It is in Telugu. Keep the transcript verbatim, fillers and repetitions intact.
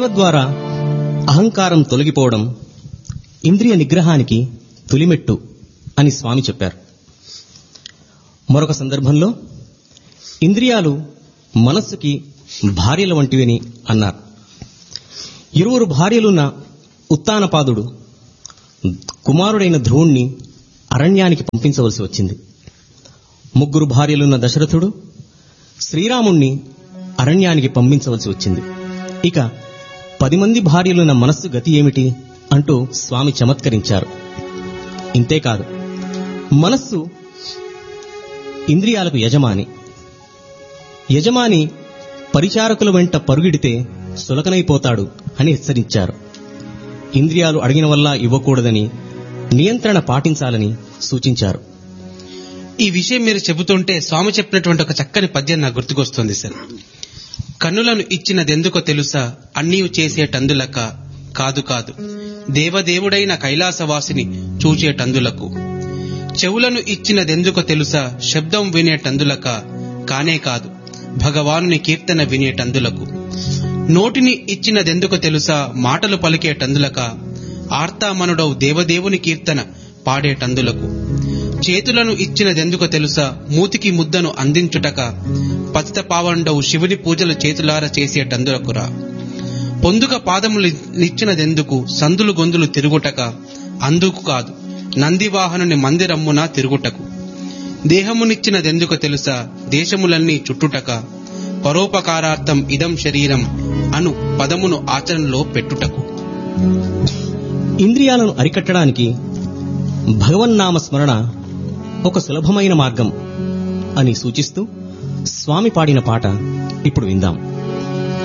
ద్వారా అహంకారం తొలగిపోవడం ఇంద్రియ నిగ్రహానికి తొలిమెట్టు అని స్వామి చెప్పారు. మరొక సందర్భంలో ఇంద్రియాలు మనస్సుకి భార్యల వంటివని అన్నారు. ఇరువురు భార్యలున్న ఉత్తానపాదుడు కుమారుడైన ధ్రువుణ్ణి అరణ్యానికి పంపించవలసి వచ్చింది. ముగ్గురు భార్యలున్న దశరథుడు శ్రీరాముణ్ణి అరణ్యానికి పంపించవలసి వచ్చింది. ఇక పది మంది భార్యలున్న మనస్సు గతి ఏమిటి అంటూ స్వామి చమత్కరించారు. ఇంతేకాదు, మనస్సు ఇంద్రియాలకు యజమాని. యజమాని పరిచారకుల వెంట పరుగిడితే సులకనైపోతాడు అని హెచ్చరించారు. ఇంద్రియాలు అడిగిన వల్ల ఇవ్వకూడదని, నియంత్రణ పాటించాలని సూచించారు. ఈ విషయం మీరు చెబుతుంటే స్వామి చెప్పినటువంటి ఒక చక్కని పద్యం నాకు గుర్తుకొస్తుంది సార్. కన్నులను ఇచ్చినదెందుకో తెలుసా, అన్నీ చేసేటందులక కాదు కాదు, దేవదేవుడైన కైలాసవాసిని చూచేటందులకు. చెవులను ఇచ్చినదెందుకో తెలుసా, శబ్దం వినేటందులక కానే కాదు, భగవానుని కీర్తన వినేటందులకు. నోటిని ఇచ్చినదెందుకో తెలుసా, మాటలు పలికేటందులక, ఆర్తామనుడవు దేవదేవుని కీర్తన పాడేటందులకు. చేతులను ఇచ్చినదెందుకో తెలుసా, మూతికి ముద్దను అందించుటక, పతిత పావనుడవు శివుని పూజలు చేతులార చేసేటందులకురా. పొందుక పాదములు నిచ్చినదెందుకు, సందులు గొందులు తిరుగుటక, అందుకు కాదు, నందివాహనుని మందిరమ్మున తిరుగుటకు. దేహమునిచ్చినదెందుకో తెలుసా, దేశములన్నీ చుట్టుటక, పరోపకారార్థం ఇదం శరీరం అను పదమును ఆచరణలో పెట్టుటకు. ఇంద్రియాలను అరికట్టడానికి భగవన్నామ స్మరణ ఒక సులభమైన మార్గం అని సూచిస్తూ స్వామి పాడిన పాట ఇప్పుడు విందాం.